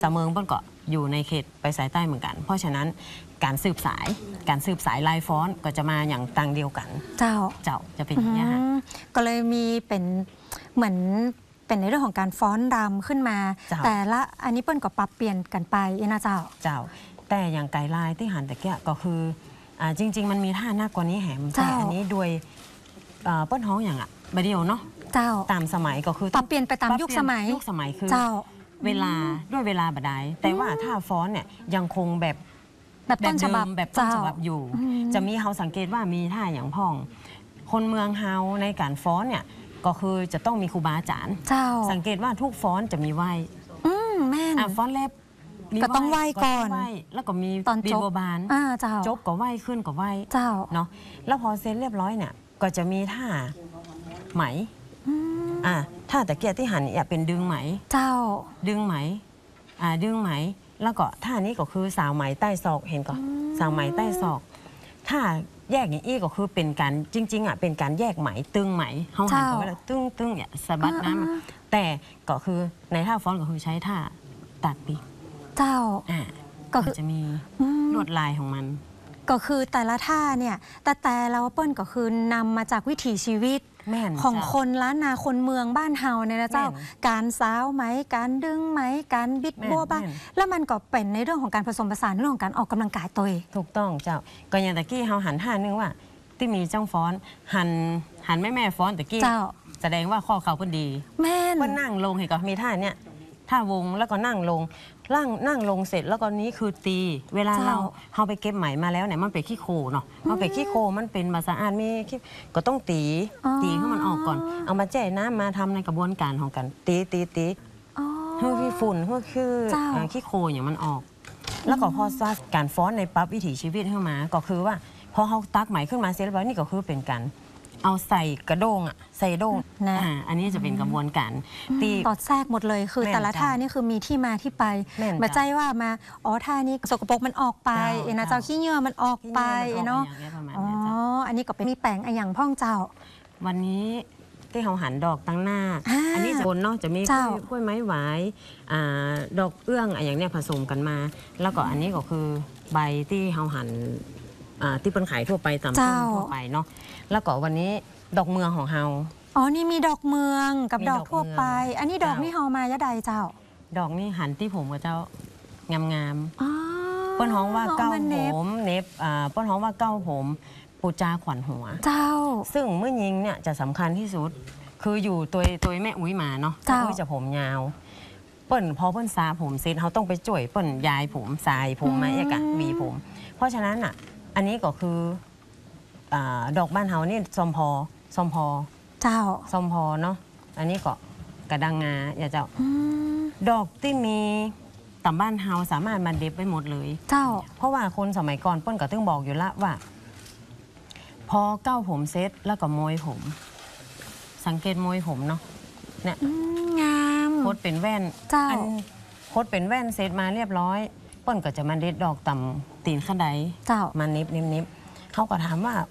ตะเมืองเปิ้ลก็อยู่ในเขตไปสายใต้เหมือนกันเพราะฉะนั้นการสืบสายลายฟ้อนก็จะมาอย่างต่างเดียวกันเจ้าจะเป็นอย่างนี้ค่ะก็เลยมีเป็นเหมือนเป็นในเรื่องของการฟ้อนรำขึ้นมาแต่ละอันนี้เปิ้ลก็ปรับเปลี่ยนกันไปนะเจ้าแต่อย่างไก่ลายที่หันแต่แกก็คือจริงๆมันมีท่าหน้ากว่านี้แหมแต่อันนี้ด้วยเปิ้ลฮ้องอย่างบะเดียวเนาะตามสมัยก็คือปรับเปลี่ยนไปตามยุคสมัยคือเวลาด้วยเวลาบัดใดแต่ว่าถ้าฟ้อนเนี่ยยังคงแบบต้นฉบับอยู่จะมีเฮาสังเกตว่ามีท่าอย่างพ่องคนเมืองเฮาในการฟ้อนเนี่ยก็คือจะต้องมีครูบาอาจารย์สังเกตว่าทุกฟ้อนจะมีไหว้แม่ฟ้อนแรกก็ต้องไหว้ก่อนแล้วก็มีตอนบีบานจบก็ไหว้ขึ้นก็ไหว้เนาะแล้วพอเสร็จเรียบร้อยเนี่ยก็จะมีท่าไหมท่าแต่เกียรที่หันเนี่ยเป็นดึงไหมดึงไหมแล้วก็ท่านี้ก็คือสาวไหมใต้ศอกเห็นก่อนสาวไหมใต้ศอกท่าแยกอย่างอี้ก็คือเป็นการจริงๆเป็นการแยกไหมตึงไหมเขาหันก็ไว้แล้วตึ้งเนี่ยสะบัดน้ำแต่ก็คือในท่าฟ้อนก็คือใช้ท่าตัดปีก็จะมีลวดลายของมันก็คือแต่ละท่าเนี่ยแต่ละเปิ้ลก็คือนำมาจากวิถีชีวิตของคนล้านนาคนเมืองบ้านเฮาเนี่ยนะเจ้าการสาวไหมการดึงไหมการบิดบัวบ้านแล้วมันก็เป็นในเรื่องของการผสมผสานเรื่องของการออกกำลังกายตัวเองถูกต้องเจ้าก็อย่างตะกี้เฮาหันท่านึงว่าที่มีจ้องฟ้อนหันแม่ฟ้อนตะกี้แสดงว่าข้อเข่าเพิ่นดีเพิ่นนั่งลงเห็นก็มีท่าเนี่ยท่าวงแล้วก็นั่งลงเสร็จแล้วก็นี้คือตีเวลาเราไปเก็บไหมมาแล้วเนี่ยมันเป็นขี้โคเนาะมันเป็นขี้โคมันเป็นมาสะอาดมีก็ต้องตีให้มันออกก่อนเอามาแจ่น้ำมาทำในกระบวนการของกันตีเพื่อขี้ฝุ่นเพื่อคือขี้โคอย่างมันออกแล้วก็พอการฟ้อนในปั๊บวิถีชีวิตเข้ามาก็คือว่าพอเขาตักไหมขึ้นมาเสร็จแล้วนี่ก็คือเป็นการเอาใส่กระด้งใส่โด้งอันนี้จะเป็นกระบวนการตีตอดแทรกหมดเลยคือแต่ละท่านี่คือมีที่มาที่ไปมาใจว่ามาท่านี้สกปรกมันออกไปนะเจ้าขี้เหงื่อมันออกไปเนาะอันนี้ก็เป็นมีแปลงอย่างพ่องเจ้าวันนี้ที่เขาหันดอกตั้งหน้าอันนี้จะบนเนาะจะมีกล้วยไม้หวายดอกเอื้องอย่างเนี้ยผสมกันมาแล้วก็อันนี้ก็คือใบที่เขาหันที่เป็นขายทั่วไปตามต้นทั่วไปเนาะแล้วก็วันนี้ดอกเมืองของเฮานี่มีดอกเมืองกับดอกทั่วไปอันนี้ดอกนี่เฮามายะใดเจ้าดอกนี่หันที่ผมกับเจ้างามเปิ้นฮ้องว่าเก้าผมเน็บเปิ้นฮ้องว่าเก้าผมปูจาขวัญหัวซึ่งเมื่อยิงเนี่ยจะสำคัญที่สุดคืออยู่ตัวแม่อุ้ยมาเนาะแม่อุ้ยจะผมยาวเปิ้นพอเปิ้นซาผมเสร็จเขาต้องไปจ่วยเปิ้นยายผมสายผมมาเอกะวีผมเพราะฉะนั้นอันนี้ก็คือดอกบ้านเฮานี่ซอมพอซอมพอเนาะอันนี้ก็กระดังงาอย่าเจ้าดอกที่มีตำบ้านเฮาสามารถมาเด็บไปหมดเลยเพราะว่าคนสมัยก่อนเปิ้นก็ต้องบอกอยู่ละว่าพอเก้าผมเซ็ตแล้วก็โมยผมสังเกตโมยผมเนาะเนี่ยงามโคตรเป็นแว่นโคตรเป็นแว่นเซ็ตมาเรียบร้อยเปิ้นก็จะมาเด็ดดอกต่ำตีนขั้นใดมานิบเขาก็ถามว่า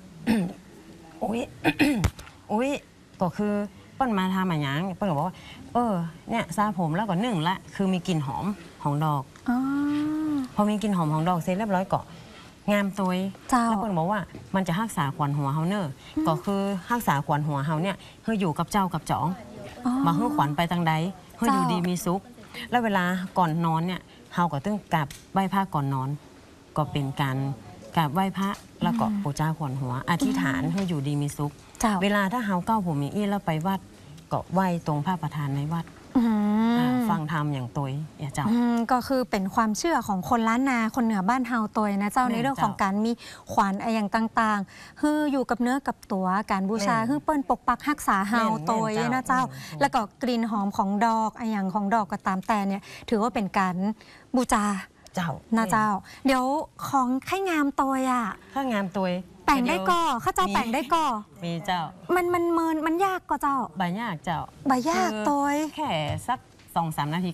อุ้ยก็คือเปิ้นมาทำอะไรอย่างเปิ้นก็บอกว่าเนี่ยซาผมแล้วก็นึ่งละคือมีกลิ่นหอมของดอกพอมีกลิ่นหอมของดอกเสร็จเรียบร้อยก็งามตัวแล้วเปิ้นบอกว่ามันจะรักษาขวัญหัวเฮาเนอก็คือรักษาขวัญหัวเฮาเนี่ยเพื่ออยู่กับเจ้ากับจ๋องมาเพื่อขวัญไปทางใดเพื่ออยู่ดีมีสุขแล้วเวลาก่อนนอนเนี่ยเฮาก็ต้องกราบไหว้พระก่อนนอนก็เป็นการกราบไหว้พระแล้วก็ปูจาขวัญหัวอธิษฐานให้อยู่ดีมีสุขเวลาถ้าเฮาเก้าผมอย่างอี้แล้วไปวัดก็ไหว้ตรงพระประธานในวัดฟังธรรมอย่างตัวเจ้าก็คือเป็นความเชื่อของคนล้านนาคนเหนือบ้านเฮาตัวนะเจ้าในเรื่องของการมีขวัญอย่างต่างๆคืออยู่กับเนื้อกับตัวการบูชาคือเปิ้นปกปักรักษาเฮาตัวนะเจ้าแล้วก็กลิ่นหอมของดอกอย่างของดอกก็ตามแต่เนี่ยถือว่าเป็นการบูชานะเจ้าเดี๋ยวของไข่งามตัวข้างามตัวแต่งได้ก่อข้าเจ้าแต่งได้ก่อมีเจ้ามันยากก็เจ้าใบยากเจ้าใบยากตัวแค่สัก2-3 นาที